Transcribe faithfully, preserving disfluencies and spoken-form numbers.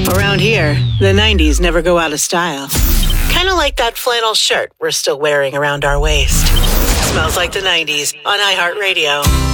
Around here, the nineties never go out of style. Kind of like that flannel shirt we're still wearing around our waist. Smells like the nineties on iHeartRadio.